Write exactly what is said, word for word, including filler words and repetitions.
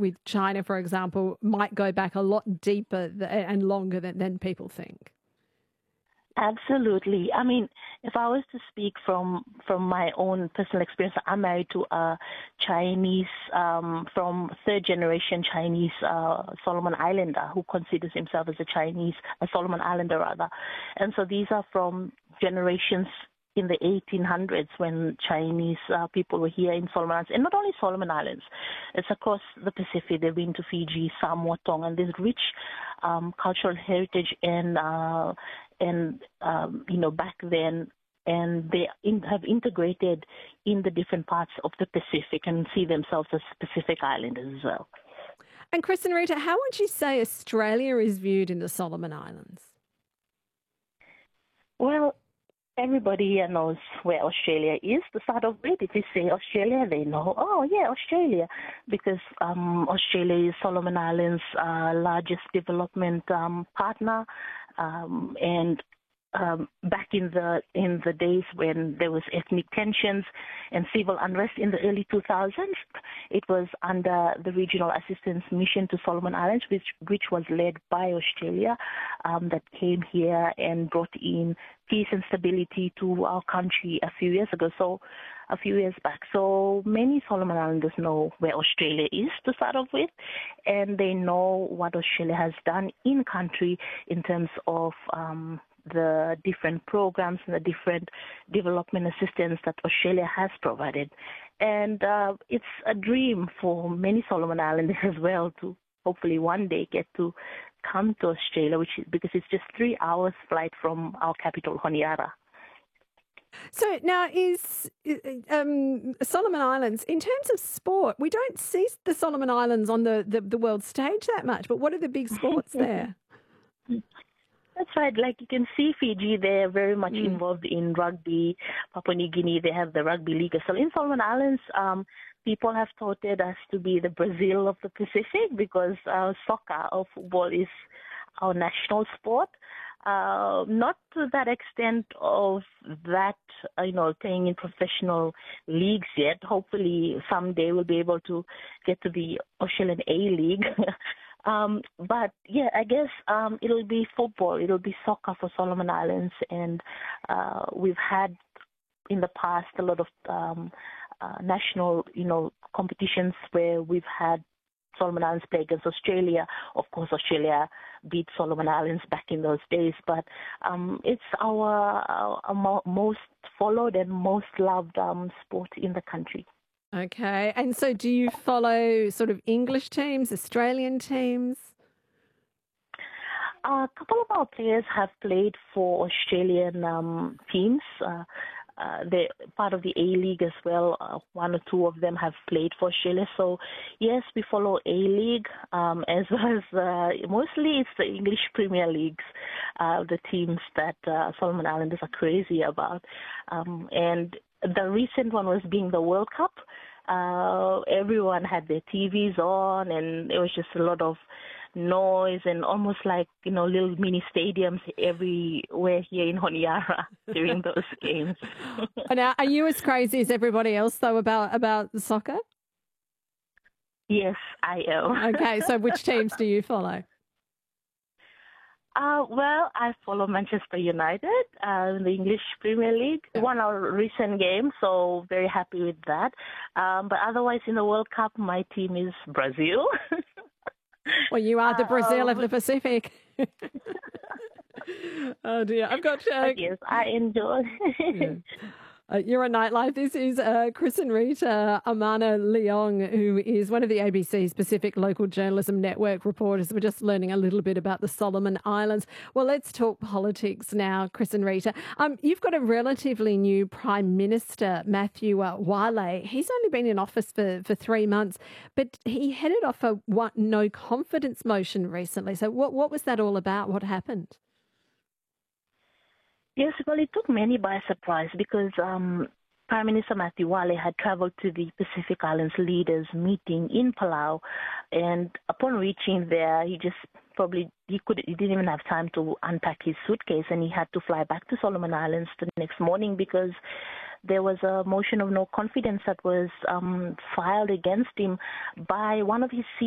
with China, for example, might go back a lot deeper th- and longer than, than people think. Absolutely. I mean, if I was to speak from from my own personal experience, I'm married to a Chinese, um, from third generation Chinese uh, Solomon Islander who considers himself as a Chinese, a Solomon Islander rather. And so these are from generations in the eighteen hundreds when Chinese uh, people were here in Solomon Islands. And not only Solomon Islands, it's across the Pacific. They've been to Fiji, Samoa, Tonga, and there's rich um, cultural heritage and, uh, and um, you know, back then, and they in, have integrated in the different parts of the Pacific and see themselves as Pacific Islanders as well. And Chris and Rita, how would you say Australia is viewed in the Solomon Islands? Well, everybody here knows where Australia is. To start off with, if you say Australia, they know, oh, yeah, Australia, because um, Australia is Solomon Islands' uh, largest development um, partner. Um, and um, back in the in the days when there was ethnic tensions and civil unrest in the early two thousands, it was under the Regional Assistance Mission to Solomon Islands, which which was led by Australia, um, that came here and brought in peace and stability to our country a few years ago. So, a few years back. So many Solomon Islanders know where Australia is to start off with, and they know what Australia has done in country in terms of um, the different programs and the different development assistance that Australia has provided. And uh, it's a dream for many Solomon Islanders as well to hopefully one day get to come to Australia, which is because it's just three hours flight from our capital, Honiara. So now is um, Solomon Islands, in terms of sport, we don't see the Solomon Islands on the, the, the world stage that much, but what are the big sports there? That's right. Like you can see Fiji, they're very much mm. involved in rugby. Papua New Guinea, they have the rugby league. So in Solomon Islands, um, people have touted us to be the Brazil of the Pacific because uh, soccer or football is our national sport. Uh, not to that extent of that, uh, you know, playing in professional leagues yet. Hopefully someday we'll be able to get to the Australian A-League. um, but, yeah, I guess um, it'll be football. It'll be soccer for Solomon Islands. And uh, we've had in the past a lot of um, uh, national, you know, competitions where we've had Solomon Islands play against Australia. Of course, Australia beat Solomon Islands back in those days, but um, it's our, our, our most followed and most loved um, sport in the country. Okay, and so do you follow sort of English teams, Australian teams? A couple of our players have played for Australian um, teams. Uh, Uh, they're part of the A-League as well. Uh, one or two of them have played for Australia. So, yes, we follow A-League um, as well as uh, mostly it's the English Premier Leagues, uh, the teams that uh, Solomon Islanders are crazy about. Um, and the recent one was being the World Cup. Uh, everyone had their T Vs on and it was just a lot of noise and almost like, you know, little mini stadiums everywhere here in Honiara during those games. Now, are you as crazy as everybody else, though, about, about soccer? Yes, I am. Okay, so which teams do you follow? Uh, well, I follow Manchester United uh, in the English Premier League. We won our recent game, so very happy with that. Um, but otherwise, in the World Cup, my team is Brazil. Well, you are the Brazil um, of the Pacific. Oh, dear. I've got... Uh, yes, I enjoy. yeah. Uh, you're on Nightlife. This is uh, Chris and Rita Amana Leong, who is one of the A B C's Pacific Local Journalism Network reporters. We're just learning a little bit about the Solomon Islands. Well, let's talk politics now, Chris and Rita. Um, you've got a relatively new Prime Minister, Matthew uh, Wale. He's only been in office for, for three months, but he headed off a what, no confidence motion recently. So what, what was that all about? What happened? Yes, well, it took many by surprise because um, Prime Minister Matthew Wale had travelled to the Pacific Islands leaders meeting in Palau, and upon reaching there, he just probably he could he didn't even have time to unpack his suitcase, and he had to fly back to Solomon Islands the next morning because there was a motion of no confidence that was um, filed against him by one of his